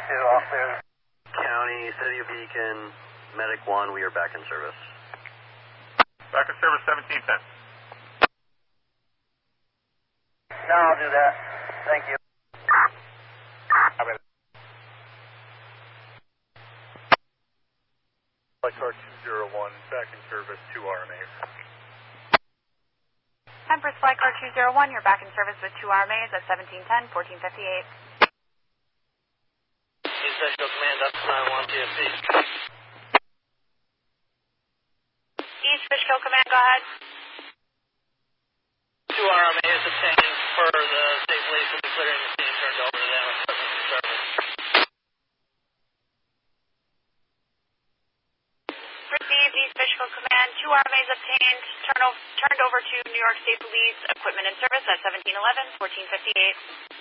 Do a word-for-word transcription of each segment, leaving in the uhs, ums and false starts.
two, all clear. County, City of Beacon, Medic one, we are back in service. Back in service, seventeen ten. No, I'll do that. Thank you. Flight car two zero one, back in service, two R M As. Empress Flight Car two zero one, you're back in service with two R M As at seventeen ten, fourteen fifty-eight. East Fishkill Command, up to nine one T F P. East Fishkill Command, go ahead. Two R M As obtained for the state police will be clearing the scene turned over to them equipment for service. Received, East Fishkill Command, two R M As obtained, turn over, turned over to New York State Police, equipment in service at seventeen eleven, fourteen fifty-eight.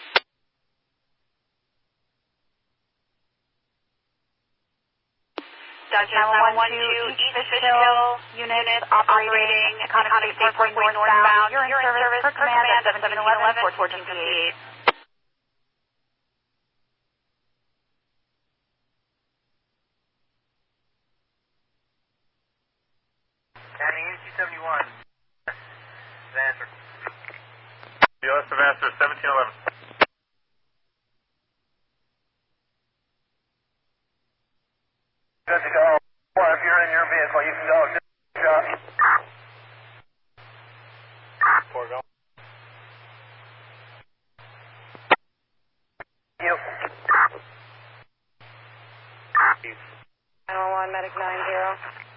Dodge nine one two, East Fishkill, units operating Economy State Point northbound, you're in service per command at seventeen eleven, fourteen fifty-eight. County U C seventy-one. Answer. D L S of answer, seventeen eleven. Good to go. Or if you're in your vehicle, you can go. Good job. Four go. You. nine one one, Medic nine zero.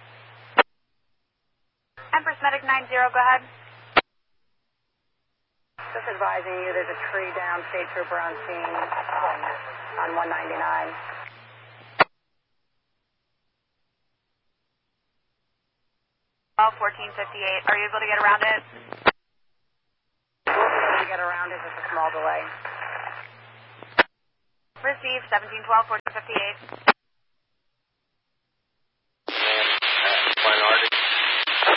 Empress Medic nine zero, go ahead. Just advising you there's a tree down, state trooper on scene um, on one ninety-nine. Oh, fourteen fifty-eight. Are you able to get around it? We'll be able to get around it, just a small delay. Received, seventeen twelve, fourteen fifty-eight.